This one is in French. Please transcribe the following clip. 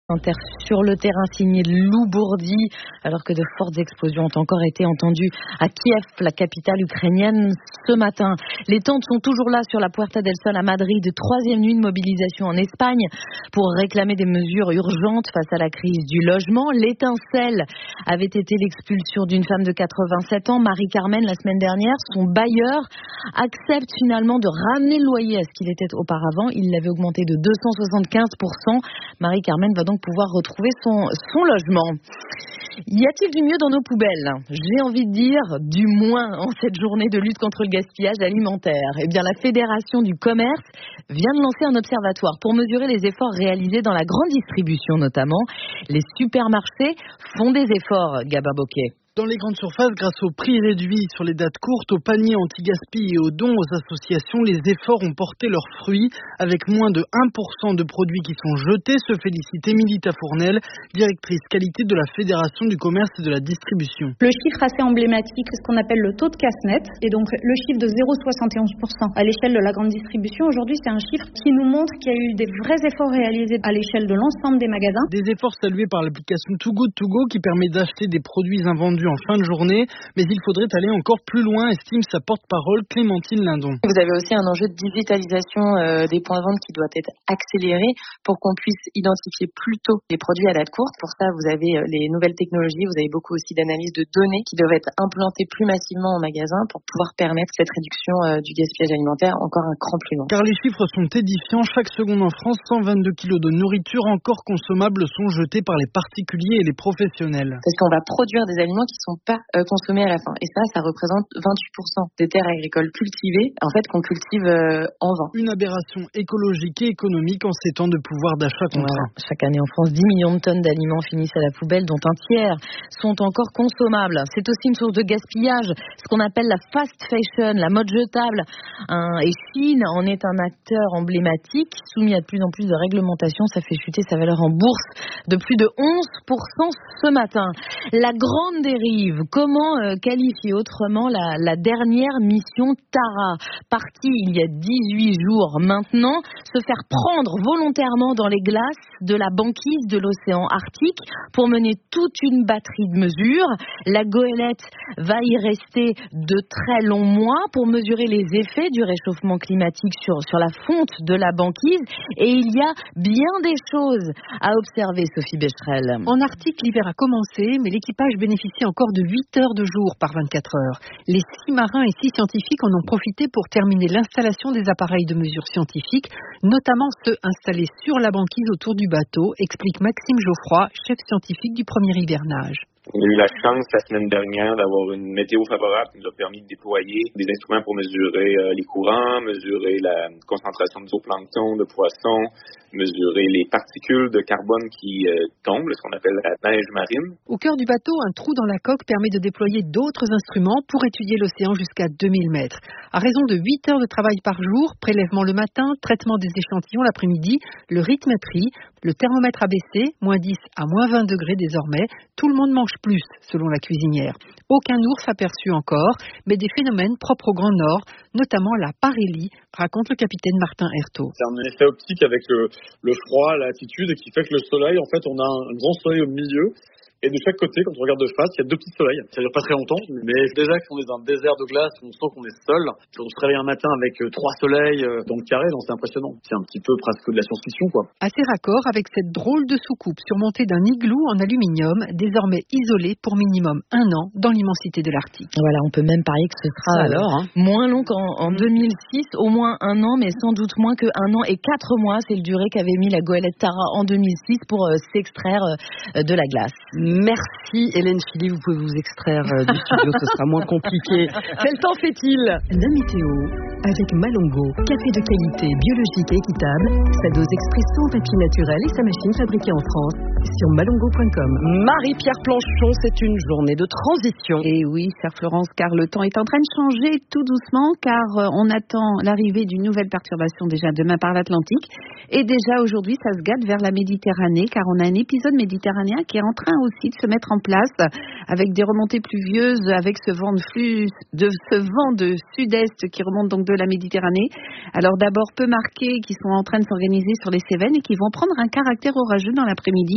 Inter sur le terrain signé Lou Bourdi, alors que de fortes explosions ont encore été entendues à Kiev, la capitale ukrainienne, ce matin. Les tentes sont toujours là sur la Puerta del Sol à Madrid, troisième nuit de mobilisation en Espagne pour réclamer des mesures urgentes face à la crise du logement. L'étincelle avait été l'expulsion d'une femme de 87 ans, Marie-Carmen, la semaine dernière. Son bailleur accepte finalement de ramener le loyer à ce qu'il était auparavant. Il l'avait augmenté de 275%. Marie-Carmen va donc pouvoir retrouver son logement. Y a-t-il du mieux dans nos poubelles ? J'ai envie de dire du moins en cette journée de lutte contre le gaspillage alimentaire. Eh bien, la Fédération du commerce vient de lancer un observatoire pour mesurer les efforts réalisés dans la grande distribution notamment. Les supermarchés font des efforts, Gabin Bocquet. Dans les grandes surfaces, grâce au prix réduit sur les dates courtes, aux paniers anti-gaspi et aux dons aux associations, les efforts ont porté leurs fruits. Avec moins de 1% de produits qui sont jetés, se félicite Émilie Tafournel, directrice qualité de la Fédération du commerce et de la distribution. Le chiffre assez emblématique, c'est ce qu'on appelle le taux de casse-net. Et donc le chiffre de 0,71% à l'échelle de la grande distribution, aujourd'hui, c'est un chiffre qui nous montre qu'il y a eu des vrais efforts réalisés à l'échelle de l'ensemble des magasins. Des efforts salués par l'application Too Good To Go qui permet d'acheter des produits invendus en fin de journée, mais il faudrait aller encore plus loin, estime sa porte-parole Clémentine Lindon. Vous avez aussi un enjeu de digitalisation des points de vente qui doit être accéléré pour qu'on puisse identifier plus tôt les produits à date courte. Pour ça, vous avez les nouvelles technologies, vous avez beaucoup aussi d'analyses de données qui doivent être implantées plus massivement en magasin pour pouvoir permettre cette réduction du gaspillage alimentaire encore un cran plus loin. Car les chiffres sont édifiants. Chaque seconde en France, 122 kilos de nourriture encore consommables sont jetés par les particuliers et les professionnels. Parce qu'on va produire des aliments qui ne sont pas consommés à la fin. Et ça représente 28% des terres agricoles cultivées, en fait, qu'on cultive en vent. Une aberration écologique et économique en ces temps de pouvoir d'achat contraint. Chaque année en France, 10 millions de tonnes d'aliments finissent à la poubelle, dont un tiers sont encore consommables. C'est aussi une source de gaspillage, ce qu'on appelle la fast fashion, la mode jetable. Et Chine en est un acteur emblématique, soumis à de plus en plus de réglementations. Ça fait chuter sa valeur en bourse de plus de 11% ce matin. La grande dérive, comment qualifier autrement la dernière mission Tara, partie il y a 18 jours maintenant, se faire prendre volontairement dans les glaces de la banquise de l'océan Arctique pour mener toute une batterie de mesures. La goélette va y rester de très longs mois pour mesurer les effets du réchauffement climatique sur la fonte de la banquise. Et il y a bien des choses à observer, Sophie Becherel. En Arctique, l'hiver a commencé, mais l'équipage bénéficie encore de 8 heures de jour par 24 heures. Les 6 marins et 6 scientifiques en ont profité pour terminer l'installation des appareils de mesure scientifiques, notamment ceux installés sur la banquise autour du bateau, explique Maxime Geoffroy, chef scientifique du premier hivernage. On a eu la chance la semaine dernière d'avoir une météo favorable qui nous a permis de déployer des instruments pour mesurer les courants, mesurer la concentration de zooplancton, de poissons, mesurer les particules de carbone qui tombent, ce qu'on appelle la neige marine. Au cœur du bateau, un trou dans la coque permet de déployer d'autres instruments pour étudier l'océan jusqu'à 2000 mètres. À raison de 8 heures de travail par jour, prélèvement le matin, traitement des échantillons l'après-midi, le rythme est pris, le thermomètre a baissé, moins 10 à moins 20 degrés désormais. Tout le monde mange plus, selon la cuisinière. Aucun ours aperçu encore, mais des phénomènes propres au Grand Nord, notamment la parélie, raconte le capitaine Martin Hertaud. C'est un effet optique avec le froid, l'altitude, qui fait que le soleil, en fait, on a un grand soleil au milieu. Et de chaque côté, quand on regarde de face, il y a 2 petits soleils. Ça dure pas très longtemps, mais déjà qu'on est dans un désert de glace, on sent qu'on est seul. On se réveille un matin avec 3 soleils dans le carré, donc c'est impressionnant. C'est un petit peu presque de la science-fiction, quoi. Assez raccord avec cette drôle de soucoupe surmontée d'un igloo en aluminium, désormais isolé pour minimum 1 an dans l'immensité de l'Arctique. Voilà, on peut même parier que ce sera moins long qu'en 2006, au moins 1 an, mais sans doute moins que 1 an et 4 mois. C'est le durée qu'avait mis la goélette Tara en 2006 pour s'extraire de la glace. Merci Hélène Philly, vous pouvez vous extraire du studio, ce sera moins compliqué. Quel temps fait-il ? La météo avec Malongo, café de qualité biologique et équitable, sa dose expresso en papier naturel et sa machine fabriquée en France sur malongo.com. Marie-Pierre Planchon, c'est une journée de transition. Et oui, chère Florence, car le temps est en train de changer tout doucement, car on attend l'arrivée d'une nouvelle perturbation déjà demain par l'Atlantique. Et déjà aujourd'hui, ça se gâte vers la Méditerranée, car on a un épisode méditerranéen qui est en train aussi de se mettre en place avec des remontées pluvieuses, avec ce vent de sud-est qui remonte donc de la Méditerranée. Alors d'abord peu marqués, qui sont en train de s'organiser sur les Cévennes et qui vont prendre un caractère orageux dans l'après-midi.